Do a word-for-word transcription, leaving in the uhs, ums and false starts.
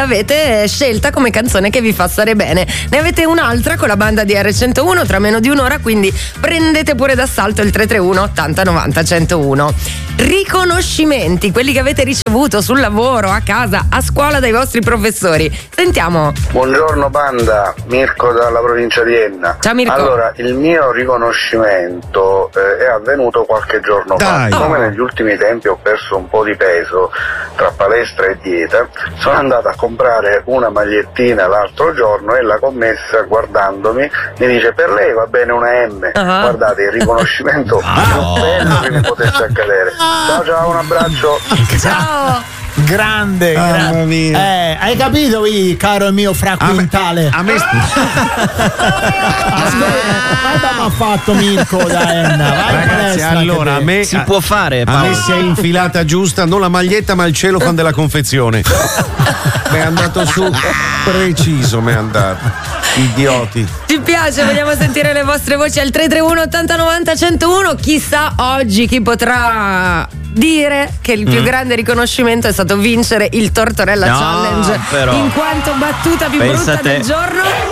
l'avete scelta come canzone che vi fa stare bene. Ne avete un'altra con la banda di erre centouno tra meno di un'ora, quindi prendete pure d'assalto il tre tre uno ottanta novanta centouno. Riconoscimenti, quelli che avete ricevuto sul lavoro, a casa, a scuola dai vostri professori. Sentiamo. Buongiorno banda, Mirko dalla provincia di Enna. Ciao Mirko. Allora, il mio riconoscimento eh, è avvenuto qualche giorno Dai. fa. Come Oh. negli ultimi tempi ho perso un po' di peso tra palestra e dieta, sono andato a comprare una magliettina l'altro giorno e la commessa, guardandomi, mi dice: per lei va bene una M. Uh-huh. Guardate, il riconoscimento più bello che mi potesse accadere. Ciao ciao, un abbraccio. Ciao. Grande, Mamma grande. mia. Eh, hai capito, vi, caro il mio fra quintale? A me, Guarda mi ha fatto Mirko da Enna. Vai in ragazzi, palestra allora a anche te. me Si può fare, a Paolo. me si è infilata giusta non la maglietta ma il celofan della confezione. Mi è andato su preciso, mi è andato. Idioti. Ci piace, vogliamo sentire le vostre voci al tre tre uno ottanta novanta centouno. Chissà oggi chi potrà dire che il più Mm. grande riconoscimento è stato vincere il Tortorella No, Challenge però. in quanto battuta più Pensa brutta te. del giorno.